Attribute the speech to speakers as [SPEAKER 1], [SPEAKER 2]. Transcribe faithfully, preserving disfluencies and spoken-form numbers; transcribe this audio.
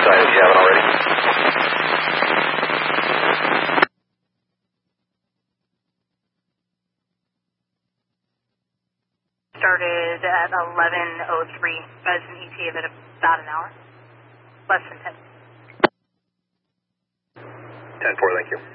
[SPEAKER 1] side if you haven't already.
[SPEAKER 2] Started at eleven oh three, as an E T A of about an hour. Less than ten.
[SPEAKER 1] ten four, thank you.